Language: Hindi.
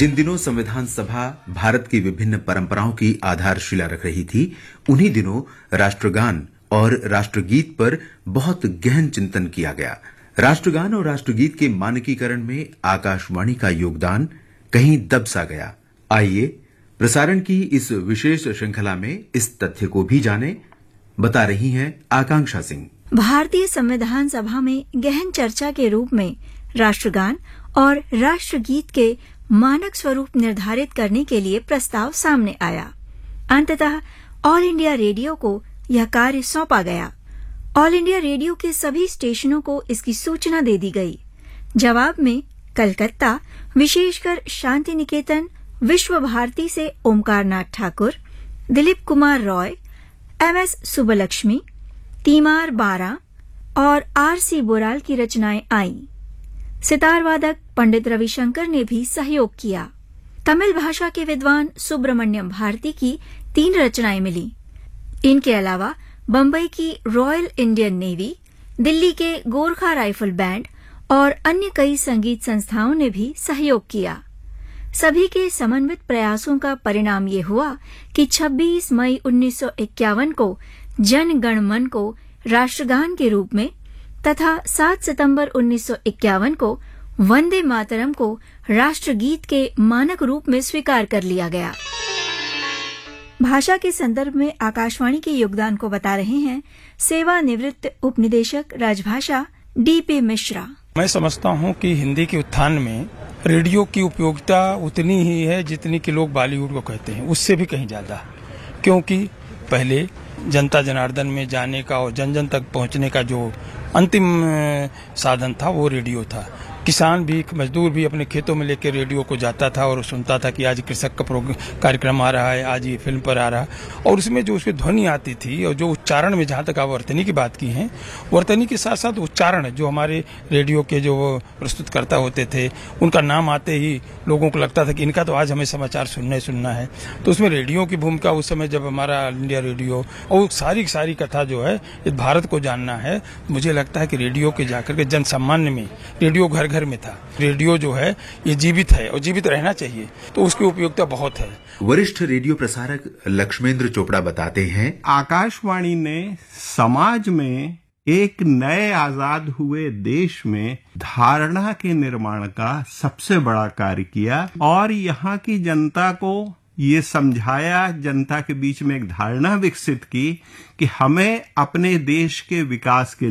जिन दिनों संविधान सभा भारत की विभिन्न परंपराओं की आधारशिला रख रही थी, उन्हीं दिनों राष्ट्रगान और राष्ट्रगीत पर बहुत गहन चिंतन किया गया। राष्ट्रगान और राष्ट्रगीत के मानकीकरण में आकाशवाणी का योगदान कहीं दब सा गया। आइए प्रसारण की इस विशेष श्रृंखला में इस तथ्य को भी जानें, बता रही हैं आकांक्षा सिंह। भारतीय संविधान सभा में गहन चर्चा के रूप में राष्ट्रगान और राष्ट्रगीत के मानक स्वरूप निर्धारित करने के लिए प्रस्ताव सामने आया। अंततः ऑल इंडिया रेडियो को यह कार्य सौंपा गया। ऑल इंडिया रेडियो के सभी स्टेशनों को इसकी सूचना दे दी गई। जवाब में कलकत्ता, विशेषकर शांति निकेतन, विश्व भारती से ओमकार नाथ ठाकुर, दिलीप कुमार रॉय, MS सुब्बलक्ष्मी, तीमार बारा और RC बोराल की रचनाएं आईं। सितार वादक पंडित रविशंकर ने भी सहयोग किया। तमिल भाषा के विद्वान सुब्रमण्यम भारती की 3 रचनाएं मिली। इनके अलावा बम्बई की रॉयल इंडियन नेवी, दिल्ली के गोरखा राइफल बैंड और अन्य कई संगीत संस्थाओं ने भी सहयोग किया। सभी के समन्वित प्रयासों का परिणाम ये हुआ कि 26 मई 1951 को जन गण मन को राष्ट्रगान के रूप में तथा 7 सितंबर 1951 को वंदे मातरम को राष्ट्रगीत के मानक रूप में स्वीकार कर लिया गया। भाषा के संदर्भ में आकाशवाणी के योगदान को बता रहे हैं सेवानिवृत्त उपनिदेशक राजभाषा DP मिश्रा। मैं समझता हूं कि हिंदी के उत्थान में रेडियो की उपयोगिता उतनी ही है जितनी कि लोग बॉलीवुड को कहते हैं, उससे भी कहीं ज्यादा। क्योंकि पहले जनता जनार्दन में जाने का और जन जन तक पहुंचने का जो अंतिम साधन था वो रेडियो था। किसान भी, मजदूर भी अपने खेतों में लेकर रेडियो को जाता था और सुनता था कि आज कृषक का कार्यक्रम आ रहा है, आज ये फिल्म पर आ रहा है। और उसमें जो उसकी ध्वनि आती थी और जो उच्चारण में, जहाँ तक आप वर्तनी की बात की है, वर्तनी के साथ साथ उच्चारण जो हमारे रेडियो के जो प्रस्तुतकर्ता होते थे, उनका नाम आते ही लोगों को लगता था कि इनका तो आज हमें समाचार सुनना है। तो उसमें रेडियो की भूमिका उस समय, जब हमारा इंडिया रेडियो और सारी कथा जो है इस भारत को जानना है, मुझे लगता है कि रेडियो के जाकर के जन सामान्य में, रेडियो घर घर में था। रेडियो जो है ये जीवित है और जीवित रहना चाहिए, तो उसकी उपयोगिता बहुत है। वरिष्ठ रेडियो प्रसारक लक्ष्मेंद्र चोपड़ा बताते हैं, आकाशवाणी ने समाज में एक नए आजाद हुए देश में धारणा के निर्माण का सबसे बड़ा कार्य किया और यहाँ की जनता को ये समझाया, जनता के बीच में एक धारणा विकसित की कि हमें अपने देश के विकास के